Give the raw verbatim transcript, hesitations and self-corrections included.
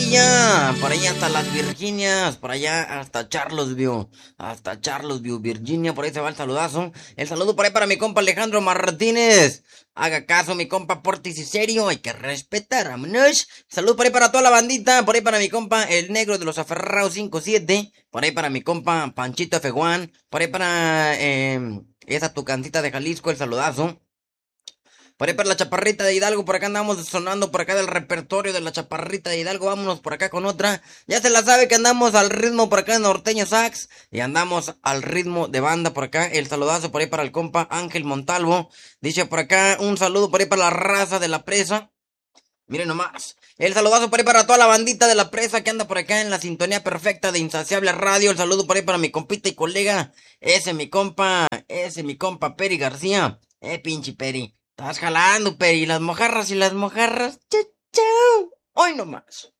allá, por allá hasta las Virginias, por allá hasta Charlottesville, hasta Charlottesville, Virginia, por ahí se va el saludazo. El saludo por ahí para mi compa Alejandro Martínez. Haga caso, mi compa Portis y serio, hay que respetar, vámonos. Salud por ahí para toda la bandita, por ahí para mi compa El Negro de los Aferrados cinco siete, por ahí para mi compa Panchito F uno, por ahí para eh, esa tucancita de Jalisco, el saludazo. Por ahí para la Chaparrita de Hidalgo, por acá andamos sonando por acá del repertorio de la Chaparrita de Hidalgo, vámonos por acá con otra. Ya se la sabe que andamos al ritmo por acá de Norteño Sax y andamos al ritmo de banda por acá. El saludazo por ahí para el compa Ángel Montalvo. Dice por acá un saludo por ahí para la raza de la presa. Miren nomás. El saludazo por ahí para toda la bandita de la presa que anda por acá en la sintonía perfecta de Insaciable Radio. El saludo por ahí para mi compita y colega. Ese mi compa, ese mi compa Peri García. Eh, pinche Peri. Estás jalando, Peri. Las mojarras y las mojarras. Chau, chau. Hoy nomás.